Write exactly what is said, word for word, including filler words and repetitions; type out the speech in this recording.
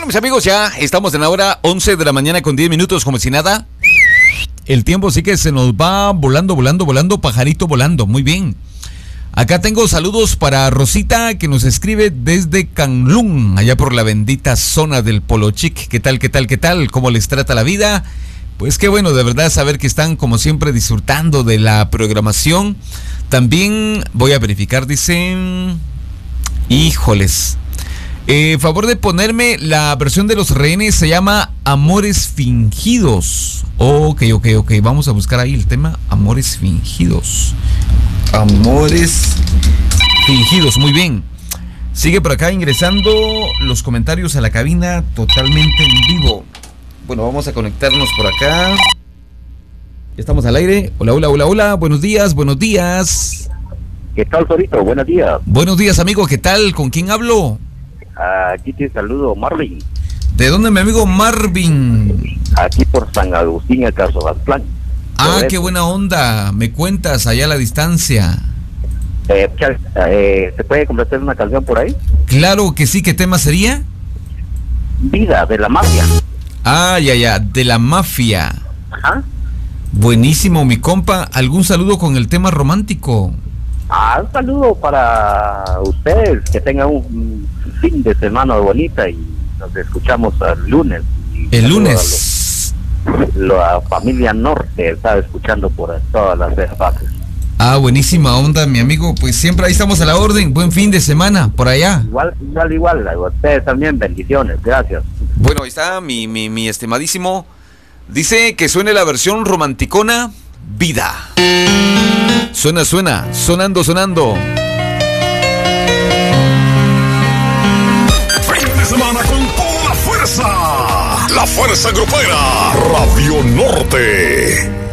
mis amigos, ya estamos en la hora once de la mañana con diez minutos, como si nada. El tiempo sí que se nos va volando, volando, volando, pajarito volando. Muy bien. Acá tengo saludos para Rosita, que nos escribe desde Canlún, allá por la bendita zona del Polo Chic. ¿Qué tal, qué tal, qué tal? ¿Cómo les trata la vida? Pues qué bueno, de verdad, saber que están, como siempre, disfrutando de la programación. También voy a verificar, dicen... Híjoles. Eh, favor de ponerme la versión de Los Rehenes, se llama Amores Fingidos. Ok, ok, ok, vamos a buscar ahí el tema Amores Fingidos. Amores Fingidos, muy bien. Sigue por acá ingresando los comentarios a la cabina totalmente en vivo. Bueno, vamos a conectarnos por acá. ¿Estamos al aire? Hola, hola, hola, hola, buenos días, buenos días. ¿Qué tal, Torito? Buenos días. Buenos días, amigo, ¿qué tal? ¿Con quién hablo? Aquí te saludo, Marvin. ¿De dónde, mi amigo Marvin? Aquí por San Agustín, el Casobatlán. Ah, qué buena onda. Me cuentas allá a la distancia. Eh, eh, ¿Se puede completar una canción por ahí? Claro que sí. ¿Qué tema sería? Vida, de la mafia. Ah, ya, ya, de la mafia. Ajá. Buenísimo, mi compa. ¿Algún saludo con el tema romántico? Ah, un saludo para ustedes, que tengan un fin de semana bonita y nos escuchamos el lunes. El lunes. La familia Norte está escuchando por todas las partes. Ah, buenísima onda, mi amigo. Pues siempre ahí estamos a la orden. Buen fin de semana por allá. Igual, igual, igual. A ustedes también, bendiciones. Gracias. Bueno, ahí está mi, mi, mi estimadísimo. Dice que suene la versión romanticona, Vida. Suena, suena, sonando, sonando. Fin de semana con toda la fuerza. La fuerza grupera. Radio Norte.